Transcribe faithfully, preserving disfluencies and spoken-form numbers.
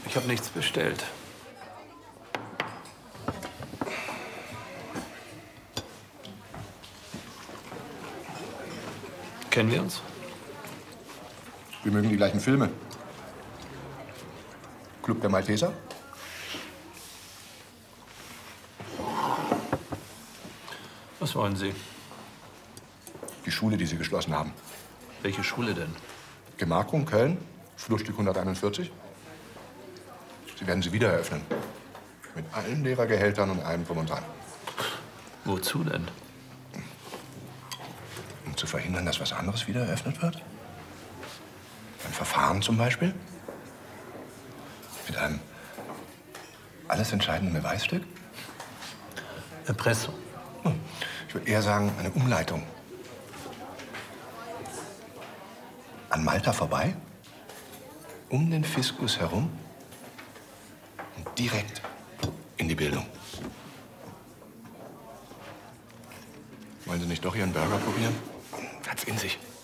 Ich habe nichts bestellt. Kennen wir uns? Wir mögen die gleichen Filme. Club der Malteser? Was wollen Sie? Die Schule, die Sie geschlossen haben. Welche Schule denn? Gemarkung, Köln, Flurstück hunderteinundvierzig. Sie werden sie wieder eröffnen. Mit allen Lehrergehältern und allem drum und dran. Wozu denn? Um zu verhindern, dass was anderes wieder eröffnet wird? Ein Verfahren zum Beispiel? Mit einem alles entscheidenden Beweisstück? Erpressung. Hm. Ich würde eher sagen, eine Umleitung. An Malta vorbei, um den Fiskus herum und direkt in die Bildung. Wollen Sie nicht doch Ihren Burger probieren? Hat's in sich.